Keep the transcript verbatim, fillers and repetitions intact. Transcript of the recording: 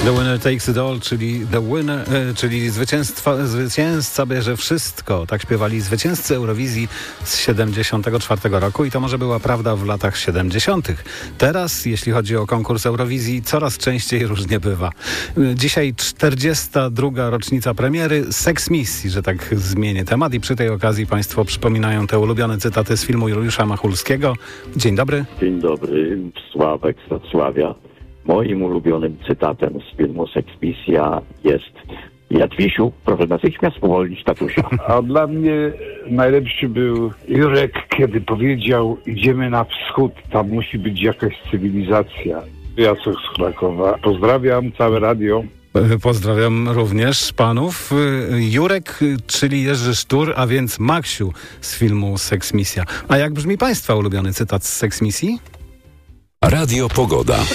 The winner takes it all, czyli the winner, e, czyli zwycięstwa, zwycięzca bierze wszystko. Tak śpiewali zwycięzcy Eurowizji z siedemdziesiątego czwartego roku i to może była prawda w latach siedemdziesiątych. Teraz, jeśli chodzi o konkurs Eurowizji, coraz częściej różnie bywa. Dzisiaj czterdziesta druga rocznica premiery Sex Misji, że tak zmienię temat i przy tej okazji Państwo przypominają te ulubione cytaty z filmu Juliusza Machulskiego. Dzień dobry. Dzień dobry, Sławek z Wrocławia. Moim ulubionym cytatem z filmu Sex Misja jest: Jadwisiu, proszę natychmiast uwolnić tatusia. A dla mnie najlepszy był Jurek, kiedy powiedział: idziemy na wschód, tam musi być jakaś cywilizacja. Jacek z Krakowa. Pozdrawiam, całe radio. Pozdrawiam również panów. Jurek, czyli Jerzy Sztur, a więc Maksiu z filmu Sex Misja. A jak brzmi Państwa ulubiony cytat z Sex Misji? Radio Pogoda.